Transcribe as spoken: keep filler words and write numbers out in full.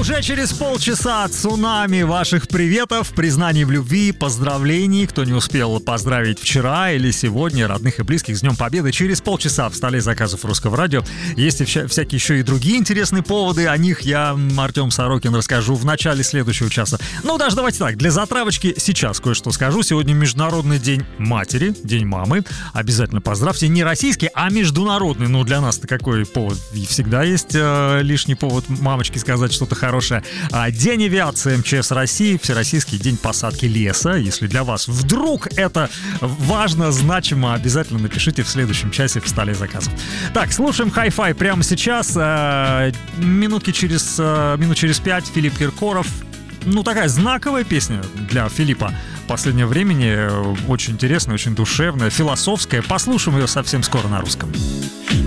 уже через полчаса цунами ваших приветов, признаний в любви, поздравлений. Кто не успел поздравить вчера или сегодня родных и близких с Днем Победы, через полчаса в столе заказов Русского радио. Есть и вся, всякие еще и другие интересные поводы. О них я, Артем Сорокин, расскажу в начале следующего часа. Ну, даже давайте так, для затравочки сейчас кое-что скажу. Сегодня Международный день матери, День мамы. Обязательно поздравьте. Не российский, а международный. Ну, для нас-то какой повод? И всегда есть э, лишний повод мамочке сказать что-то хорошее. А, День авиации МЧС России, Всероссийский день посадки леса. Если для вас вдруг это важно, значимо, обязательно напишите в следующем часе в столе заказов. Так, слушаем хай-фай прямо сейчас. Э, минутки через, э, минут через пять Филипп Киркоров. Ну, такая знаковая песня для Филиппа последнего времени. Очень интересная, очень душевная, философская. Послушаем ее совсем скоро на русском.